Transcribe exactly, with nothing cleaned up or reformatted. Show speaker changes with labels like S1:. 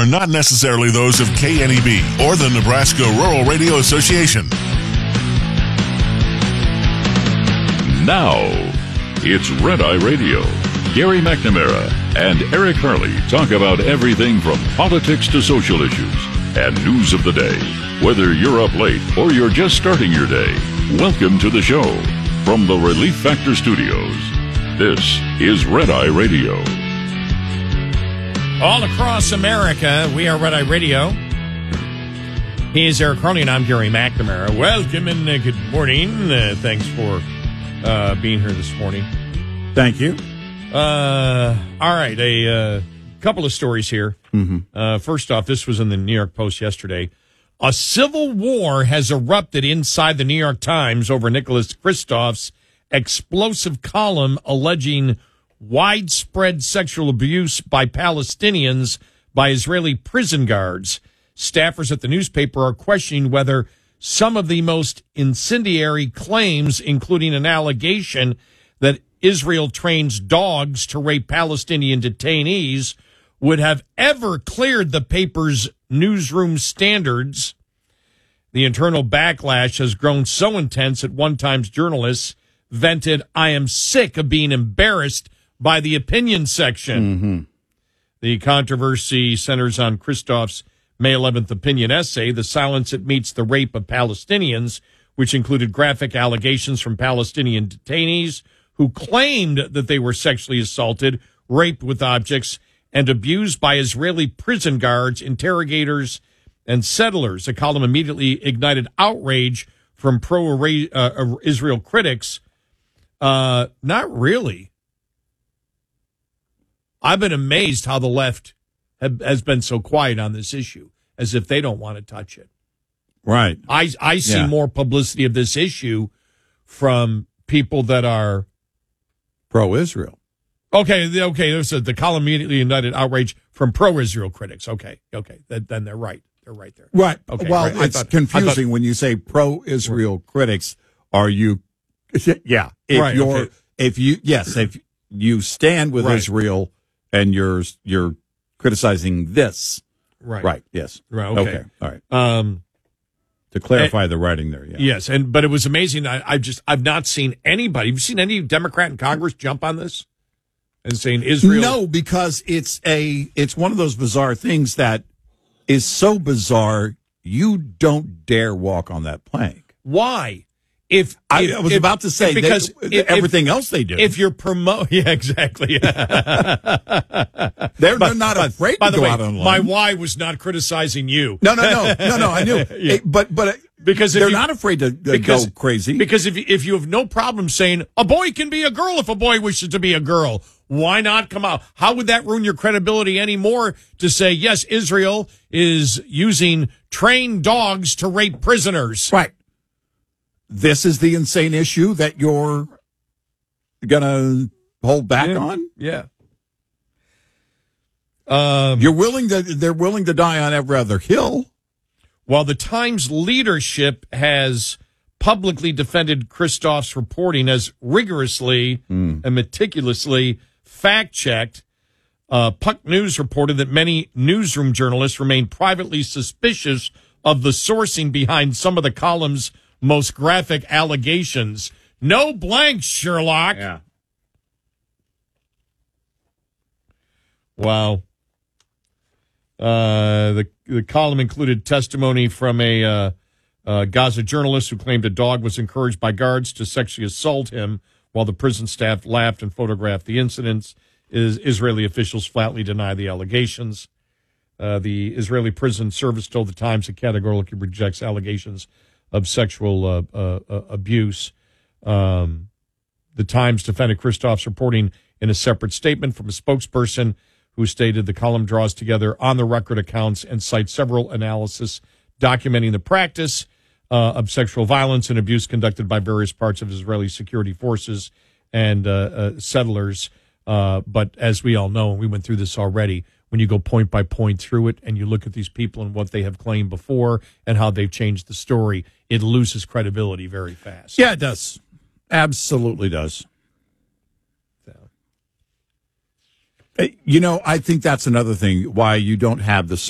S1: are not necessarily those of K N E B or the Nebraska Rural Radio Association.
S2: Now, it's Red Eye Radio. Gary McNamara and Eric Harley talk about everything from politics to social issues and news of the day. Whether you're up late or you're just starting your day, welcome to the show. From the Relief Factor Studios, this is Red Eye Radio.
S3: All across America, we are Red Eye Radio. He is Eric Harley, and I'm Gary McNamara. Welcome and uh, good morning. Uh, thanks for uh, being here this morning.
S4: Thank you.
S3: Uh, all right, a uh, couple of stories here.
S4: Mm-hmm.
S3: Uh, first off, this was in the New York Post yesterday. A civil war has erupted inside the New York Times over Nicholas Kristof's explosive column alleging widespread sexual abuse by Palestinians by Israeli prison guards. Staffers at the newspaper are questioning whether some of the most incendiary claims, including an allegation that Israel trains dogs to rape Palestinian detainees, would have ever cleared the paper's newsroom standards. The internal backlash has grown so intense that one Times journalists vented, "I am sick of being embarrassed by the opinion section."
S4: Mm-hmm.
S3: The controversy centers on Kristof's May eleventh opinion essay, "The Silence That Meets the Rape of Palestinians," which included graphic allegations from Palestinian detainees who claimed that they were sexually assaulted, raped with objects, and abused by Israeli prison guards, interrogators, and settlers. The column immediately ignited outrage from pro-Israel critics. Uh, not really. I've been amazed how the left have, has been so quiet on this issue, as if they don't want to touch it.
S4: Right.
S3: I, I see
S4: Yeah.
S3: more publicity of this issue from people that are
S4: Pro-Israel.
S3: okay. the- Okay, there's a, the column immediately ignited outrage from pro-Israel critics. Okay, okay, then, then they're right. They're right there.
S4: Right.
S3: Okay,
S4: well,
S3: right. I
S4: it's
S3: thought-
S4: confusing
S3: I thought-
S4: when you say pro-Israel critics. Are you? Yeah. If
S3: Right,
S4: you're,
S3: okay.
S4: if you, yes, if you stand with
S3: Right.
S4: Israel and you're you're criticizing this,
S3: Right.
S4: right? Yes.
S3: Right. Okay.
S4: Okay. All right.
S3: Um.
S4: To clarify the writing there. Yeah.
S3: Yes, and but it was amazing. I, I just I've not seen anybody. Have you seen any Democrat in Congress jump on this and saying Israel?
S4: No, because it's a it's one of those bizarre things that is so bizarre you don't dare walk on that plank.
S3: Why? If,
S4: I,
S3: if
S4: I was
S3: if-
S4: about to say
S3: if- because
S4: they,
S3: if-
S4: everything else they do.
S3: If you're promote, yeah, exactly.
S4: they're, they're not afraid
S3: By
S4: to
S3: the
S4: go
S3: way,
S4: out online.
S3: my why was not criticizing you.
S4: no, no, no, no, no. I knew,
S3: Yeah.
S4: It- but but
S3: Because if
S4: they're
S3: you-
S4: not afraid to uh,
S3: because,
S4: go crazy.
S3: Because if you, if you have no problem saying a boy can be a girl if a boy wishes to be a girl, why not come out? How would that ruin your credibility anymore to say, yes, Israel is using trained dogs to rape prisoners?
S4: Right. This is the insane issue that you're gonna hold back
S3: Yeah.
S4: on.
S3: Yeah. Um,
S4: You're willing to. They're willing to die on every other hill.
S3: While the Times leadership has publicly defended Kristof's reporting as rigorously and meticulously fact-checked, uh, Puck News reported that many newsroom journalists remain privately suspicious of the sourcing behind some of the column's most graphic allegations. No blanks, Sherlock.
S4: Yeah.
S3: Wow. Uh, the the column included testimony from a uh, uh, Gaza journalist who claimed a dog was encouraged by guards to sexually assault him, while the prison staff laughed and photographed the incidents. Is Israeli officials flatly deny the allegations. Uh, the Israeli prison service told the Times it categorically rejects allegations of sexual uh, uh, uh, abuse. Um, the Times defended Kristof's reporting in a separate statement from a spokesperson who stated the column draws together on-the-record accounts and cites several analysis documenting the practice uh, of sexual violence and abuse conducted by various parts of Israeli security forces and uh, uh, settlers. Uh, but as we all know, and we went through this already, when you go point by point through it and you look at these people and what they have claimed before and how they've changed the story, it loses credibility very fast.
S4: Yeah, it does. Absolutely does. You know, I think that's another thing why you don't have the